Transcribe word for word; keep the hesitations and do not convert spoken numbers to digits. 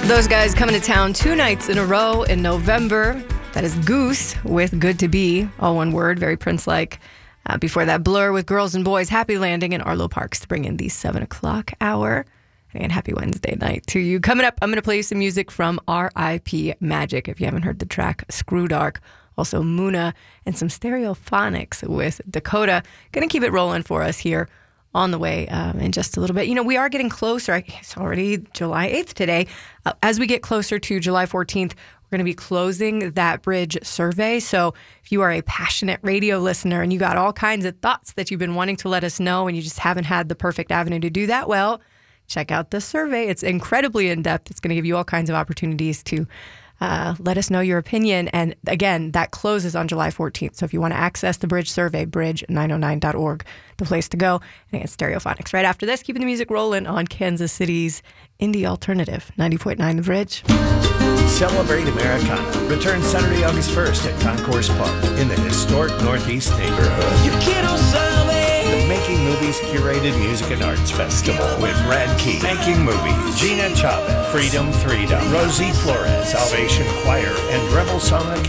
Those guys coming to town two nights in a row in November. That is Goose with Good to Be, all one word, very Prince-like. Uh, before that, Blur with Girls and Boys, Happy Landing, and Arlo Parks to bring in the seven o'clock hour. And happy Wednesday night to you. Coming up, I'm going to play you some music from R I P Magic. If you haven't heard the track, Screw Dark. Also Muna and some Stereophonics with Dakota. Going to keep it rolling for us here on the way um, in just a little bit. You know, we are getting closer. It's already July eighth today. Uh, as we get closer to July fourteenth, we're going to be closing that bridge survey. So if you are a passionate radio listener and you got all kinds of thoughts that you've been wanting to let us know and you just haven't had the perfect avenue to do that, well, check out the survey. It's incredibly in-depth. It's going to give you all kinds of opportunities to Uh, let us know your opinion. And again, that closes on July fourteenth. So if you want to access the Bridge survey, bridge nine oh nine dot org, the place to go. And it's Stereophonics. Right after this, keeping the music rolling on Kansas City's Indie Alternative, ninety point nine The Bridge. Celebrate Americana. Return Saturday, August first at Concourse Park in the historic Northeast neighborhood. Yo quiero saber. The Making Movies Curated Music and Arts Festival with Brad Key, Making Movies, Gina Chavez, Freedom Freedom, Rosie Flores, Salvation Choir, and Rebel Song Academy.